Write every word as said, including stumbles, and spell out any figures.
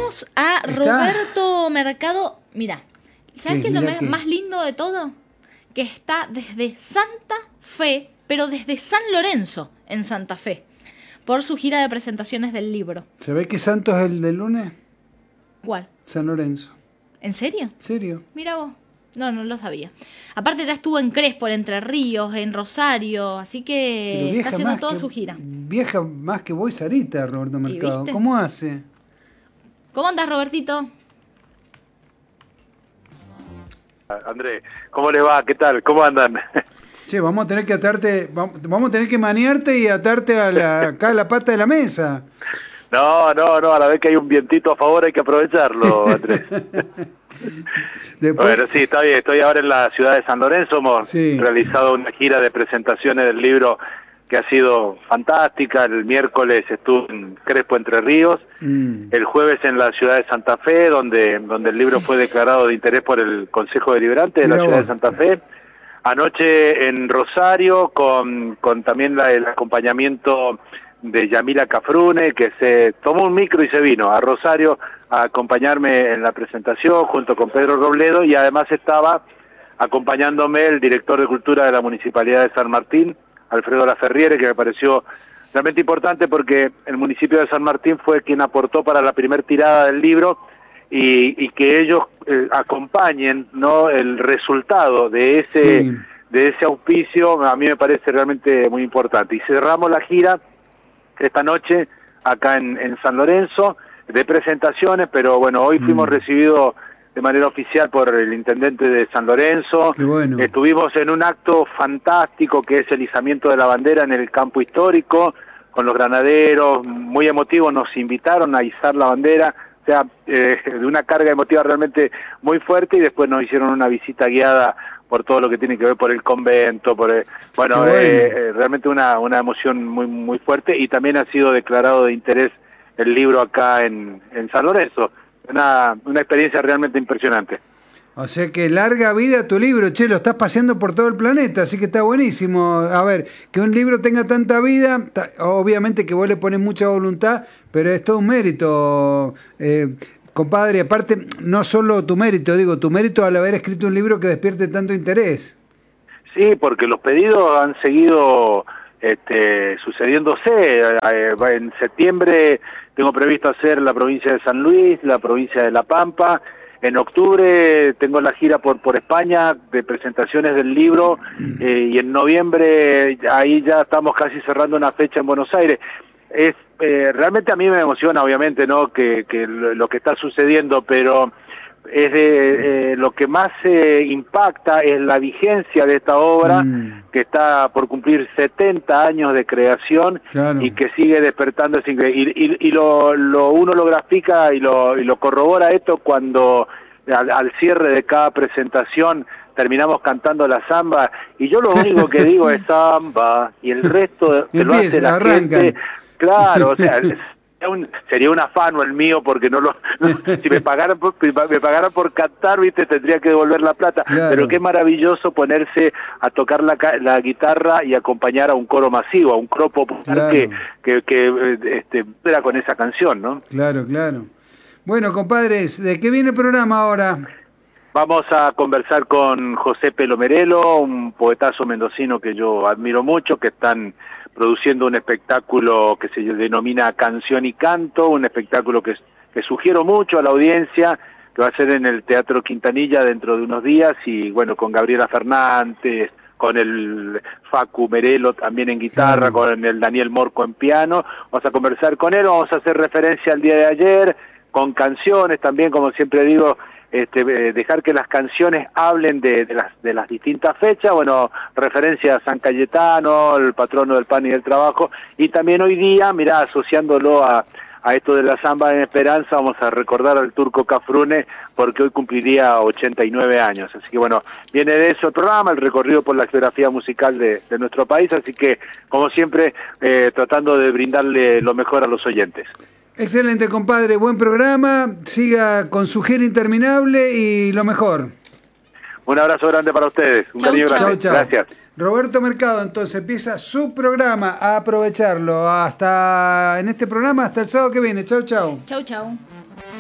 tenemos a ¿Está? Roberto Mercado. Mira, ¿sabes Sí, qué es lo mira me- que- más lindo de todo? Que está desde Santa Fe, pero desde San Lorenzo, en Santa Fe, por su gira de presentaciones del libro. ¿Sabés qué santo es el del lunes? ¿Cuál? San Lorenzo. ¿En serio? ¿En serio? Mira vos. No, no lo sabía. Aparte ya estuvo en Crespo, en Entre Ríos, en Rosario, así Pero que está viaja haciendo más toda que- su gira. Viaja más que vos y Sarita, Roberto Mercado. viste? ¿Cómo hace? ¿Cómo andas, Robertito? Andrés, ¿cómo le va? ¿Qué tal? ¿Cómo andan? Che, vamos a tener que atarte, vamos, vamos a tener que maniarte y atarte a la, acá a la pata de la mesa. No, no, no, a la vez que hay un vientito a favor hay que aprovecharlo, Andrés. Después, Bueno, sí, está bien, estoy ahora en la ciudad de San Lorenzo, hemos Sí. realizado una gira de presentaciones del libro que ha sido fantástica. El miércoles estuve en Crespo, Entre Ríos, mm, el jueves en la ciudad de Santa Fe, donde, donde el libro fue declarado de interés por el Consejo Deliberante de la Mirá ciudad vos. de Santa Fe. Anoche en Rosario, con, con también la, el acompañamiento de Yamila Cafrune, que se tomó un micro y se vino a Rosario a acompañarme en la presentación junto con Pedro Robledo, y además estaba acompañándome el director de Cultura de la Municipalidad de San Martín, Alfredo Laferriere, que me pareció realmente importante porque el municipio de San Martín fue quien aportó para la primer tirada del libro, y, y que ellos eh, acompañen, ¿no?, el resultado de ese Sí. de ese auspicio, a mí me parece realmente muy importante. Y cerramos la gira esta noche acá en, en San Lorenzo, de presentaciones, pero bueno, hoy fuimos Mm. recibidos de manera oficial por el intendente de San Lorenzo. Qué bueno. Estuvimos en un acto fantástico que es el izamiento de la bandera en el campo histórico, con los granaderos, muy emotivo, nos invitaron a izar la bandera, o sea, eh, de una carga emotiva realmente muy fuerte, y después nos hicieron una visita guiada por todo lo que tiene que ver por el convento, por el, bueno, Qué bueno. eh, eh, realmente una, una emoción muy muy fuerte, y también ha sido declarado de interés el libro acá en, en San Lorenzo, una, una experiencia realmente impresionante. O sea que larga vida tu libro, che, lo estás paseando por todo el planeta, así que está buenísimo. A ver, que un libro tenga tanta vida, ta- obviamente que vos le pones mucha voluntad, pero es todo un mérito, eh, compadre. Aparte, no solo tu mérito, digo, tu mérito al haber escrito un libro que despierte tanto interés. Sí, porque los pedidos han seguido este, sucediéndose. Eh, En septiembre tengo previsto hacer la provincia de San Luis, la provincia de La Pampa. En octubre tengo la gira por por España de presentaciones del libro, eh, y en noviembre ahí ya estamos casi cerrando una fecha en Buenos Aires. Es eh, realmente a mí me emociona, obviamente, no que, que lo, lo que está sucediendo, pero es de, eh, lo que más eh, impacta es la vigencia de esta obra, Mm. que está por cumplir setenta años de creación, Claro. y que sigue despertando ese incre- y, y, y lo, lo uno lo grafica y lo, y lo corrobora esto cuando al, al cierre de cada presentación terminamos cantando la samba, y yo lo único que digo es samba, y el resto te lo hace Empieza, la arrancan. gente. Claro, o sea, sería un, sería un afano el mío, porque no lo no, si me pagaran por, si me pagaran por cantar, viste, tendría que devolver la plata. Claro. Pero qué maravilloso ponerse a tocar la, ca- la guitarra y acompañar a un coro masivo, a un coro popular, Claro. que que, que eh, este, era con esa canción, ¿no? Claro, claro. Bueno, compadres, ¿de qué viene el programa ahora? Vamos a conversar con José Pelomerelo, un poetazo mendocino que yo admiro mucho, que están produciendo un espectáculo que se denomina Canción y Canto, un espectáculo que, que sugiero mucho a la audiencia, que va a ser en el Teatro Quintanilla dentro de unos días, y bueno, con Gabriela Fernández, con el Facu Merelo también en guitarra, Claro. con el Daniel Morco en piano. Vamos a conversar con él, vamos a hacer referencia al día de ayer, con canciones también, como siempre digo, este, eh, dejar que las canciones hablen de, de las de las distintas fechas, bueno, referencia a San Cayetano, el patrono del pan y del trabajo, y también hoy día, mirá, asociándolo a, a esto de la samba en Esperanza, vamos a recordar al Turco Cafrune, porque hoy cumpliría ochenta y nueve años, así que bueno, viene de eso el programa, el recorrido por la geografía musical de, de nuestro país, así que, como siempre, eh, tratando de brindarle lo mejor a los oyentes. Excelente, compadre, buen programa, siga con su gira interminable y lo mejor. Un abrazo grande para ustedes, un Chau, cariño chau. grande, Chau, chau. gracias. Roberto Mercado, entonces, empieza su programa, a aprovecharlo. Hasta en este programa, hasta el sábado que viene. Chau, chau. Chau, chau.